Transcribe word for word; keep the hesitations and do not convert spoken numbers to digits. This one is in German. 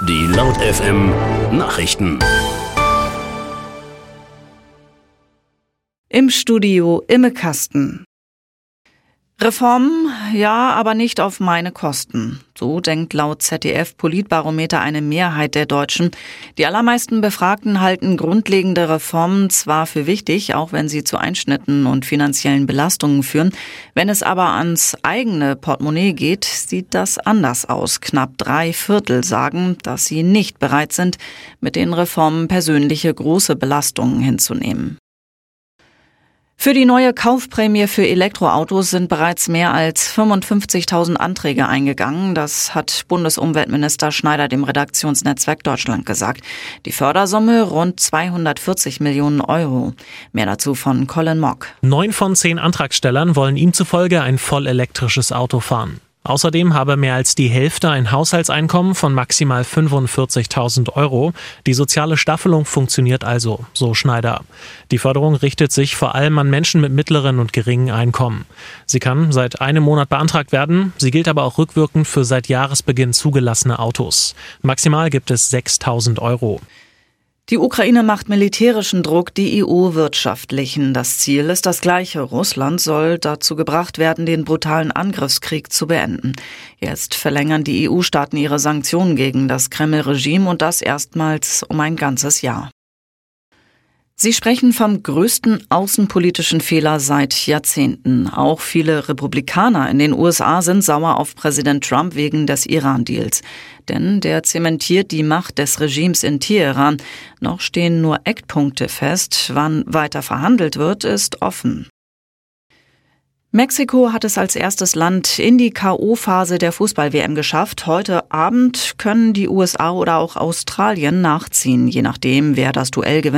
Die Laut F M Nachrichten. Im Studio Imme Kasten. Reformen, ja, aber nicht auf meine Kosten. So denkt laut Z D F-Politbarometer eine Mehrheit der Deutschen. Die allermeisten Befragten halten grundlegende Reformen zwar für wichtig, auch wenn sie zu Einschnitten und finanziellen Belastungen führen. Wenn es aber ans eigene Portemonnaie geht, sieht das anders aus. Knapp drei Viertel sagen, dass sie nicht bereit sind, mit den Reformen persönliche große Belastungen hinzunehmen. Für die neue Kaufprämie für Elektroautos sind bereits mehr als fünfundfünfzigtausend Anträge eingegangen. Das hat Bundesumweltminister Schneider dem Redaktionsnetzwerk Deutschland gesagt. Die Fördersumme rund zweihundertvierzig Millionen Euro. Mehr dazu von Colin Mock. Neun von zehn Antragstellern wollen ihm zufolge ein vollelektrisches Auto fahren. Außerdem habe mehr als die Hälfte ein Haushaltseinkommen von maximal fünfundvierzigtausend Euro. Die soziale Staffelung funktioniert also, so Schneider. Die Förderung richtet sich vor allem an Menschen mit mittleren und geringen Einkommen. Sie kann seit einem Monat beantragt werden. Sie gilt aber auch rückwirkend für seit Jahresbeginn zugelassene Autos. Maximal gibt es sechstausend Euro. Die Ukraine macht militärischen Druck, die E U wirtschaftlichen. Das Ziel ist das gleiche. Russland soll dazu gebracht werden, den brutalen Angriffskrieg zu beenden. Jetzt verlängern die E U-Staaten ihre Sanktionen gegen das Kreml-Regime und das erstmals um ein ganzes Jahr. Sie sprechen vom größten außenpolitischen Fehler seit Jahrzehnten. Auch viele Republikaner in den U S A sind sauer auf Präsident Trump wegen des Iran-Deals. Denn der zementiert die Macht des Regimes in Teheran. Noch stehen nur Eckpunkte fest. Wann weiter verhandelt wird, ist offen. Mexiko hat es als erstes Land in die K O-Phase der Fußball-W M geschafft. Heute Abend können die U S A oder auch Australien nachziehen, je nachdem, wer das Duell gewinnt.